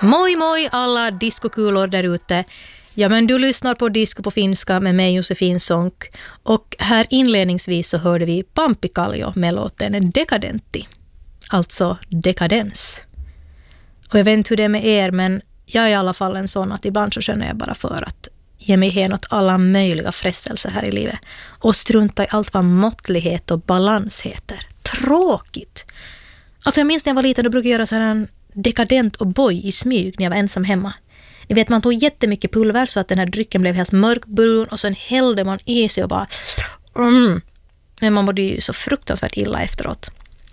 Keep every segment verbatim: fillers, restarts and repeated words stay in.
Moi moi alla diskokulor där ute. Ja, men du lyssnar på Disco på finska med mig Josefin Sonck. Och här inledningsvis så hörde vi Pampi Kallio med låten Dekadenti. Alltså dekadens. Och jag vet inte hur det är med er, men jag är i alla fall en sån att ibland så känner jag bara för att ge mig hen åt alla möjliga frestelser här i livet. Och strunta i allt vad måttlighet och balans heter. Tråkigt. Alltså jag minns när jag var liten, då brukade jag göra så här en dekadent och boj i smyg när jag var ensam hemma. Ni vet, man tog jättemycket pulver så att den här drycken blev helt mörkbrun och sen hällde man i sig och bara mm. Men man mådde ju så fruktansvärt illa efteråt.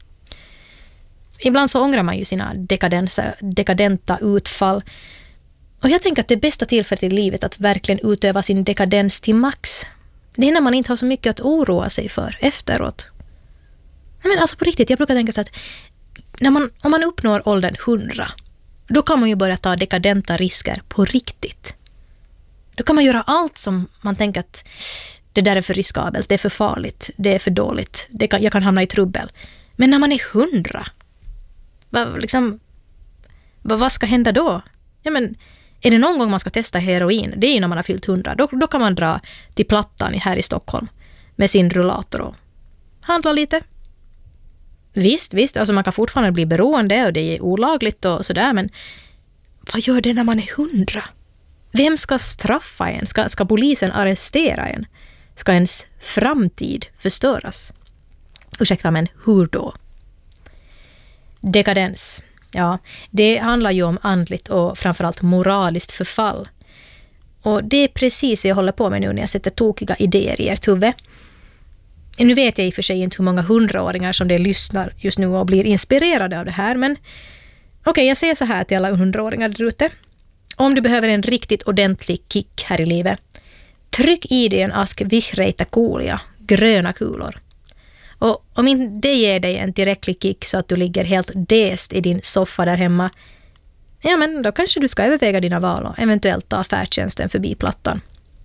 Ibland så ångrar man ju sina dekadenta utfall. Och jag tänker att det bästa tillfället i livet att verkligen utöva sin dekadens till max, det är när man inte har så mycket att oroa sig för efteråt. Men alltså på riktigt, jag brukar tänka så att när man, om man uppnår åldern hundra, då kan man ju börja ta dekadenta risker på riktigt. Då kan man göra allt som man tänker att det där är för riskabelt, det är för farligt, det är för dåligt, det kan, jag kan hamna i trubbel. Men när man är hundra, vad, liksom, vad, vad ska hända då? Ja, men, är det någon gång man ska testa heroin? Det är ju när man har fyllt hundra. Då, då kan man dra till Plattan här i Stockholm med sin rullator och handla lite. Visst, visst, alltså man kan fortfarande bli beroende och det är olagligt och sådär, men vad gör det när man är hundra? Vem ska straffa en? Ska, ska polisen arrestera en? Ska ens framtid förstöras? Ursäkta, men hur då? Dekadens. Ja, det handlar ju om andligt och framförallt moraliskt förfall. Och det är precis vad jag håller på med nu när jag sätter tokiga idéer i ert huvud. Nu vet jag i och för sig inte hur många hundraåringar som det lyssnar just nu och blir inspirerade av det här, men okej, okay, jag säger så här till alla hundraåringar där ute. Om du behöver en riktigt ordentlig kick här i livet, tryck i dig en ask vihreita kuulia, gröna kulor. Och om inte det ger dig en tillräcklig kick så att du ligger helt däst i din soffa där hemma, ja men då kanske du ska överväga dina val och eventuellt ta färdtjänsten förbi Plattan.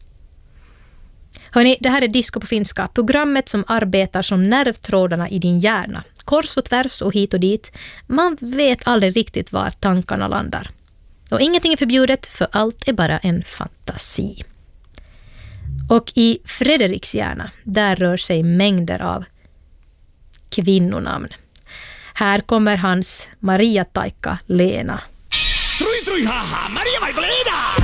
Hörrni, det här är Disco på finska, programmet som arbetar som nervtrådarna i din hjärna. Kors och tvärs och hit och dit. Man vet aldrig riktigt var tankarna landar. Och ingenting är förbjudet, för allt är bara en fantasi. Och i Fredriks hjärna, där rör sig mängder av kvinnonamn. Här kommer hans Maria Taikka Lena. Strui, strui, haha, Maria Magdalena!